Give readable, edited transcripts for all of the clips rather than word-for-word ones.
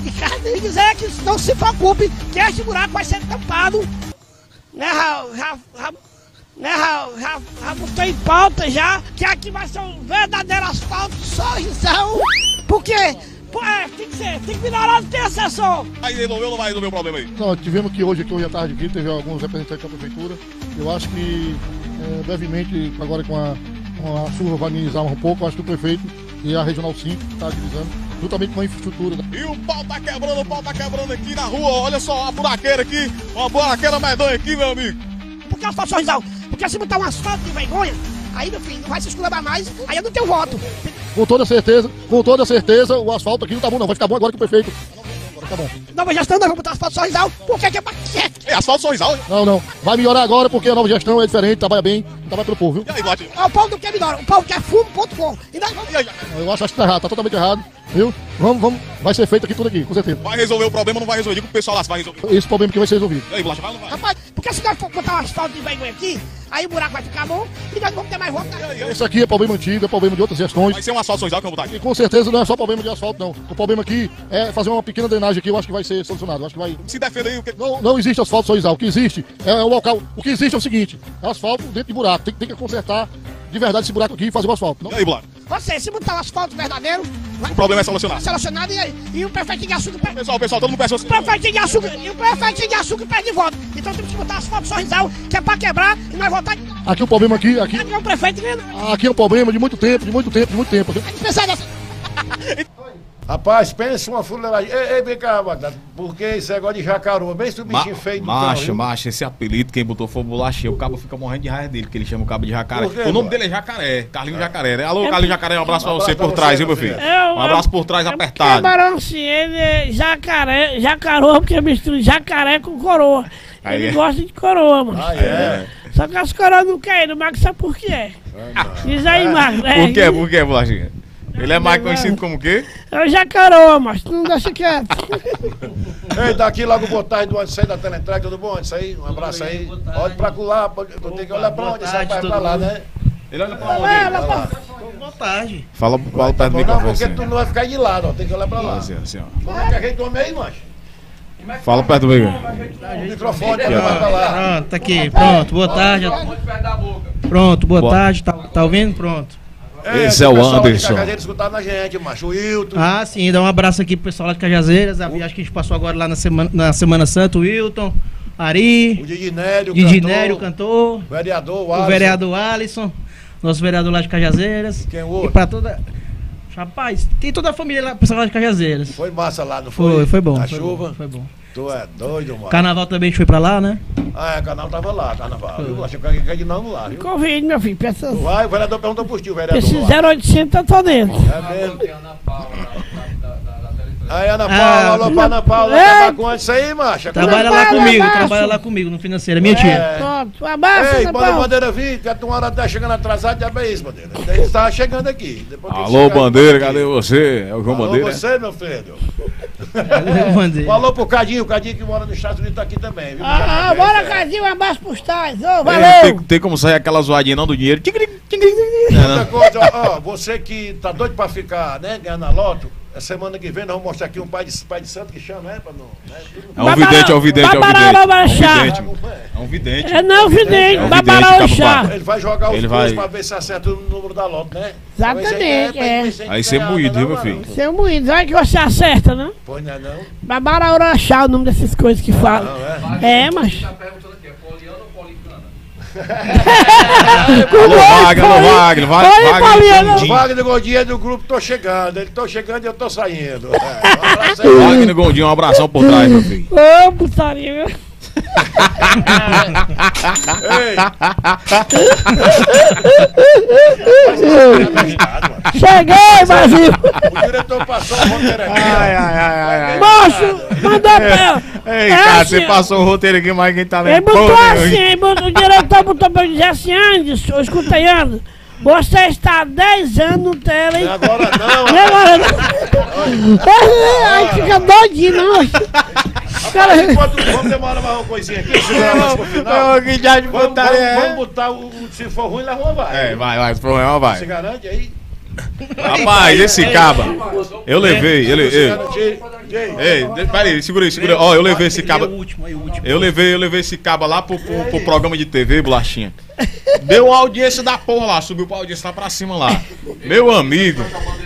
E dizer que não se preocupe, que este buraco vai ser tampado. Já botou em pauta já, que aqui vai ser um verdadeiro asfalto, sorrisão. Por quê? Tem que melhorar, não tem assessor. Aí resolveu ou não vai resolver o problema aí? Não, tivemos que hoje à tarde aqui, teve alguns representantes da prefeitura. Eu acho que brevemente, agora com a chuva vai amenizar um pouco, eu acho que o prefeito e a Regional 5 está agilizando, juntamente com a infraestrutura. E o pau tá quebrando aqui na rua, olha só a buraqueira aqui, uma buraqueira medonha aqui, meu amigo. Por que asfalto sorrisal? Porque se botar um asfalto de vergonha, aí meu filho, não vai se esculabar mais, aí eu não tenho voto. Com toda certeza, o asfalto aqui não tá bom não, vai ficar bom agora que o prefeito. Agora tá bom. Nova gestão, nós vamos botar asfalto sorrisal, por que é pra quê? É asfalto sorrisal? Não, vai melhorar agora porque a nova gestão é diferente, trabalha bem, trabalha pelo povo, viu? E aí, Vlad? O povo não quer melhor, o povo quer fumo.com. E nós vamos... Eu acho que tá errado, tá totalmente errado, viu? Vamos, vai ser feito aqui tudo aqui, com certeza. Vai resolver o problema ou não vai resolver? Diga pro pessoal lá se vai resolver. Esse problema que vai ser resolvido. E aí, Vlad, vai ou não vai? Rapaz, porque se nós for botar um asfalto de vergonha aqui, aí o buraco vai ficar bom e nós vamos ter mais voto. Esse aqui é problema antigo, é problema de outras gestões. Vai ser um asfalto sorrisal que eu vou botar aqui. E com certeza não é só problema de asfalto, não. O problema aqui é fazer uma pequena drenagem aqui, eu acho que vai ser solucionado. Eu acho que vai... Se defenda aí o que... Não existe asfalto sorrisal. O que existe é o local. O que existe é o seguinte: é asfalto dentro de buraco. Tem que consertar de verdade esse buraco aqui e fazer o asfalto. Não? E aí, Vlad? Você, se botar um asfalto verdadeiro, O problema é solucionado. solucionado e o prefeito de açúcar perde. Pessoal, todo mundo peça O prefeito de açúcar perde voto. Então temos que botar asfalto sorrisal, que é pra quebrar e nós votar. Aqui o problema aqui. Aqui é o prefeito ganha. Aqui é um problema de muito tempo. Viu? Pensar nessa. Rapaz, pensa uma fuleiragem. Ei, vem cá, Bagdad, porque esse negócio de jacaroa, bem esse bichinho feio do Macho, esse apelido, quem botou foi o Bolacheiro. O cabo fica morrendo de raiva dele, que ele chama o cabo de jacaré. Por quê, O nome mano? dele é Jacaré, Carlinhos Jacaré, né? Alô, Carlinhos Jacaré, um abraço pra você por trás, viu, meu filho? Um abraço por trás apertado. Camarão, sim, ele é jacaroa, porque mistura jacaré com coroa. Aí Ele é. gosta de coroa, mano. Ah, é? Só que as coroas não querem, o Marcos sabe por quê. Diz aí, Marcos. Por quê, Bolachinha? Ele é mais conhecido como o quê? É o jacaroa, mas tu não deixa quieto. Ei, daqui logo boa tarde do antes aí da Teletrack, tudo bom? Isso aí, um abraço aí. Pode pra lá, tu tem que olhar pra onde, esse rapaz pra lá, né? Ele olha pra onde? Boa tarde. Fala perto do Não, microfone. porque tu não vai ficar de lado, ó, tem que olhar pra lá. Assim, ó. Como é que a gente come aí, macho? Fala perto do microfone. O microfone, olha pra lá. Pronto, tá aqui. Pronto, boa tarde. Pronto, boa tarde. Tá ouvindo? Pronto. Esse é o Anderson. Cajazeiras escutando a gente, macho. O Wilton. Ah, sim, dá um abraço aqui pro pessoal lá de Cajazeiras. A viagem que a gente passou agora lá na Semana Santa, o Wilton, Ari, O Didinério, Didinério, o cantor, o vereador, o vereador Alisson, nosso vereador lá de Cajazeiras. Quem é o E outro? pra toda. Rapaz, tem toda a família lá, pessoal lá de Cajazeiras. Foi massa lá, não foi? Foi bom. Na foi chuva. bom, foi bom. Tu é doido, mano. Carnaval também a gente foi pra lá, né? Ah, é, o canal tava lá, carnaval. Eu achei que ia de novo lá, viu? Convide, meu filho, peça. Vai, o vereador perguntou pro tio, o vereador. Esse lá. 0800 eu tô dentro. É mesmo? Aí, Ana Paula, alô pra Ana Paula, É. acabar com isso aí, macho. Trabalha lá comigo no financeiro, é minha tia. É. Pronto, um abraço, Ei, Ana manda Paula. Bandeira vir, que a tua hora tá chegando atrasada, já é isso, Bandeira. Ele tava chegando aqui. Depois que Alô, chegar, Bandeira, aqui. cadê você? É o João Alô, Bandeira? você, meu filho. Mandei. Falou pro Cadinho, o Cadinho que mora nos Estados Unidos tá aqui também, viu? Bora, É. Cadinho, um abraço pros tais. Ô, Ei, valeu. tem como sair aquela zoadinha não do dinheiro? Outra coisa, ó, você que tá doido pra ficar, né, ganhando a loto, a semana que vem nós vamos mostrar aqui um pai de santo que chama, né, pra não... Né, tudo... É um vidente, é um vidente, é um vidente. É É um vidente. É não, vidente, É um Babaraú vidente, chá. Cabo Ele vai jogar os Ele dois vai- pra ver se acerta o número da loto, né? Exatamente, é. Aí você é moído, viu, meu filho? Seu moído, vai que você acerta, né? Pois não é não? Babaraú chá, o nome dessas coisas que falam. Não, é? É, mas... Alô, Wagner, Wagner. O Wagner Gondinha é do grupo Tô Chegando. Ele tô chegando e eu tô saindo. É, um abraço aí. Wagner Gondinho, um abração por trás, meu filho. Ô, putaria, viu? Ei, Cheguei, Brasil! o diretor passou o roteiro aqui. Ai. Moço, mandou pra ela. Ei, É cara, assim, você passou o roteiro aqui, mas quem tá Ele lendo botou porra assim, nenhuma. o diretor botou pra eu dizer assim, Anderson, escuta aí, Anderson, você está há 10 anos no tela, hein? E agora não. E agora não? Aí fica doidinho, não. Cara, Vamos demorar mais uma coisinha aqui. Segurar mais pro final. Que já de Vamos putaria. botar o. Se for ruim, leva uma vai. É, vai, se for real, Se vai. garante aí? Rapaz, esse caba. Eu levei, Ei, peraí, segura aí. Ó, eu levei esse caba. Eu levei esse caba lá pro programa de TV, bolachinha. Deu audiência da porra lá, subiu pra audiência lá pra cima lá. Meu amigo.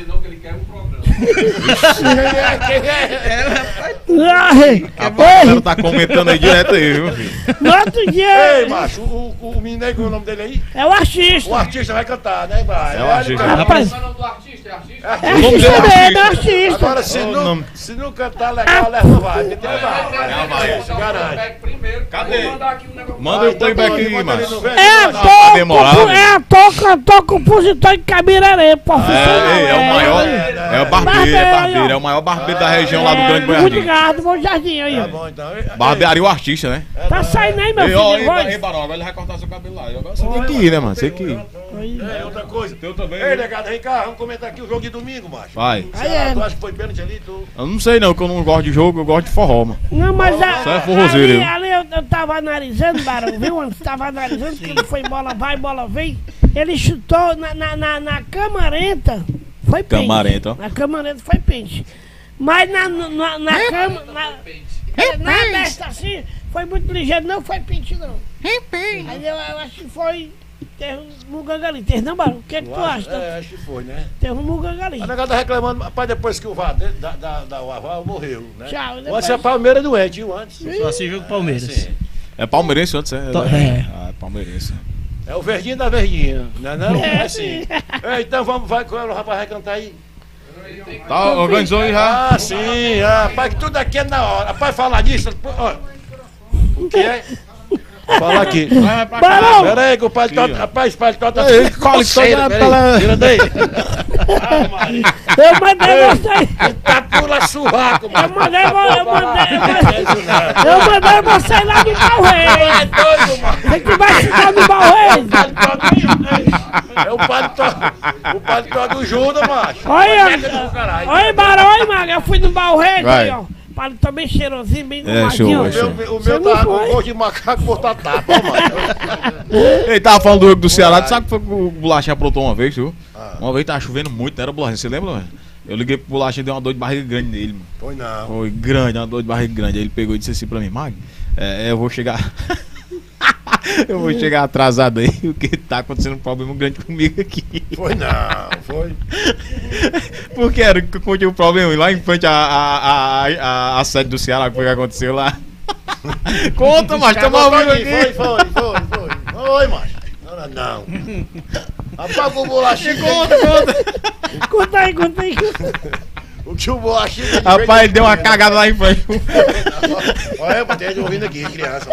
A galera tá comentando aí direto aí, viu, filho? No outro dia. Ei, macho, o menino aí, qual é o nome dele aí? É o artista. O artista vai cantar, né, vai? É o artista. Rapaz, O nome do artista é artista? é artista mesmo, é artista. Agora, se não cantar legal, leva não vai. Porque tem vai. Se garante. Primeiro, Cadê? vou mandar aqui um negócio. Manda o playback aí, macho. É ator, compositor de Cabiraré, profissional. É o maior. É o barbeiro, é o maior barbeiro da região lá do Grande Bom Jardim. Obrigado, Bom Jardim aí. Tá bom, então. Barbearia o artista, né? Tá saindo aí, meu Ei, filho. Barão, agora ele vai cortar seu cabelo lá. Agora você tem que ir, né, mano? Você tem que ir. É outra coisa. Eu também. Ei, negado, vem cá, vamos comentar aqui o jogo de domingo, macho. Vai. Tu acha que foi pênalti ali? Eu não sei não, que eu não gosto de jogo, eu gosto de forró, mano. Não, mas Isso é forrozeiro. ali eu tava analisando, Barão, viu? Antes tava analisando que ele foi bola vai, bola vem. Ele chutou na camarenta. Foi pente. Camarenta, ó. Na camarenta foi pente. Mas na cama. Na desta assim, foi muito ligeiro, não foi pente, não. Aí eu acho que foi. Teve um muganga ali. Teve não, Barão? O que tu acha? É, acho que foi, né? Teve um muganga ali. A negada tá reclamando, rapaz, depois que o VAR da UAVAR morreu, né? Tchau, Antes depois... a Palmeiras doente, viu? Antes. Só assistiu com o Palmeiras. Sim. É palmeirense antes, é? É. Ah, é palmeirense. É o verdinho da verdinha, né? Não? É, Assim. Então vamos, vai com ela, o rapaz vai cantar aí. Tá, organizou aí já? Ah, sim, rapaz, que tudo aqui é na hora. Rapaz, falar disso, ó. O que é? Fala aqui. Barão! Pera aí que o paletó, rapaz, o paletó tá Ei, coceira, peraí. Tira daí. Eu mandei você. Tá pula surraco, Eu mano. mandei você lá no Balreis. É doido, mano. Você que vai ficar no Balreis. É o paletó do Judas, macho. Olha, Barão, olha, Maga. Eu fui no Balreis, Vai. aí, ó. Paletó bem cheirosinho, bem É, gomadinho. show, O meu tava com gosto de macaco botar tapa, ó, mano. Ele tava falando do jogo do Ceará, tu sabe o que foi que o Bolachinha aprontou uma vez, viu? Uma vez tava chovendo muito, não era o Bolachinha, você lembra, mano? Eu liguei pro Bolachinha e deu uma dor de barriga grande nele, mano. Foi não. Foi grande, uma dor de barriga grande. Aí ele pegou e disse assim pra mim, Mag, eu vou chegar. Eu vou chegar atrasado aí, porque tá acontecendo um problema grande comigo aqui. Foi não, foi. Porque era que eu contei o problema lá em frente à sede do Ceará, que foi que aconteceu lá. Conta, macho, tamo ao vivo aqui. Foi, macho. Não. Apaga o bolachinho. Conta aí. O que o bolachinho... Rapaz, ele deu uma cagada lá em frente. Olha, eu tenho ouvindo aqui, criança.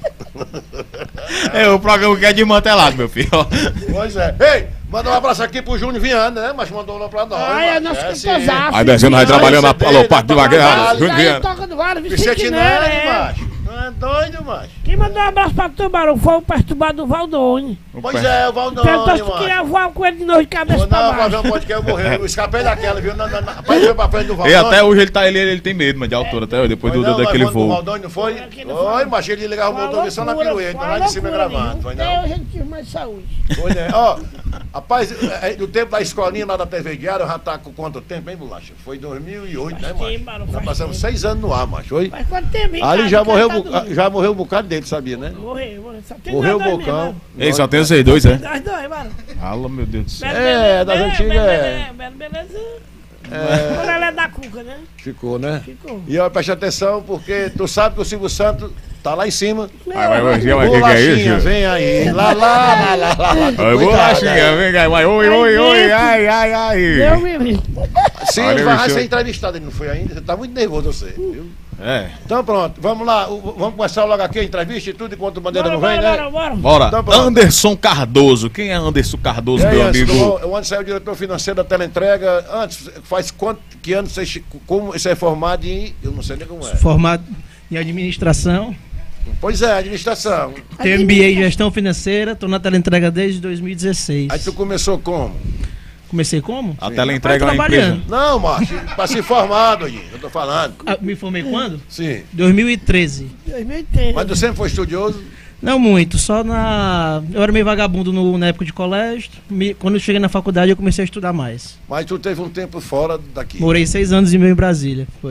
É o programa que é desmantelado, meu filho. Pois é. Ei, manda um abraço aqui pro Júnior Viana, né? Mas mandou lá pra nós. Ai, é nosso cantosaço. Aí descendo, aí trabalhando na Parque de Vagueira. Aí toca do Vale, Vicente Vicente Nery, Nery, macho. Não é doido, macho. Quem mandou um abraço pra tu, Barão, foi o perturbado Valdone. Pois é, o Valdone, Perguntou se tu macho. queria voar com ele de novo de cabeça pra Não, fazer baixo. um podcast, eu morri. Eu escapei daquela, viu? Rapaz, foi pra frente do E Valdone. até hoje ele tem medo, mano, de altura, até hoje, depois daquele O voo. Valdone não foi? Oi, macho, ele ligava o motor só na pirueta, lá de cima gravando. Foi não? Até hoje eu tive mais saúde. Foi, né? Ó, rapaz, do tempo da escolinha lá da TV Guiara, eu já tá com quanto tempo, hein, Bolacha? Foi 2008, né, tempo, macho? Barão, Já faz passamos tempo. 6 anos no ar, macho. Foi? Mas quanto tempo, hein, Ali cara? já morreu, Tá já morreu um bocado dele, sabia, né? Morreu. Só tem Morreu o nós dois Bocão. mesmo, Ei, só tem vocês dois, é? Nós dois, mano. Fala, meu Deus do céu. Das antigas, Beleza. Quando ela é da Cuca, né? Ficou, né? Ficou. E ó, preste atenção, porque tu sabe que o Silvio Santos tá lá em cima. Vai, o que é Bolachinha, isso? vem aí. Lá. Oi, Bolachinha, vem cá, vai, oi, ai. Deus me livre. Sim, Olha, vai bicho. ser entrevistado, ele não foi ainda. Você tá muito nervoso, você, viu? É. Então pronto, vamos lá. Vamos começar logo aqui a entrevista e tudo, enquanto o Bandeira não vem, né? Bora. Bora. Então, pronto. Anderson Cardoso. Quem é Anderson Cardoso, E aí, meu Anderson, amigo? o Anderson é o diretor financeiro da Teleentrega. Antes, faz que ano como você é formado em... Eu não sei nem como é. Formado em administração, Pois é, administração. tenho MBA em gestão financeira, tô na teleentrega desde 2016. Aí tu começou como? Comecei como? A teleentrega é uma trabalhando. empresa. Não, macho, pra se formar, doidinho, eu tô falando. Ah, me formei quando? Sim. 2013. 2003. Mas tu sempre foi estudioso? Não muito, só na... Eu era meio vagabundo na época de colégio. Quando eu cheguei na faculdade eu comecei a estudar mais. Mas tu teve um tempo fora daqui. Morei 6 anos e meio em Brasília. Foi.